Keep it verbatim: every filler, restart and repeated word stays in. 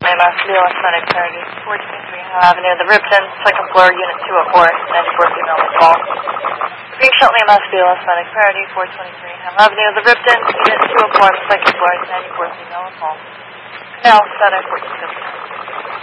Lima, Leo Aesthetic Parody, four twenty-three Hell Avenue, The Ripton, second floor, Unit two oh four, ninety-four female call. Green Shot Lima, Leo Aesthetic Parody, four twenty-three Hell Avenue, The Ripton, Unit two oh four, second floor, ninety-four female call. Canal, Center, fourteen fifty.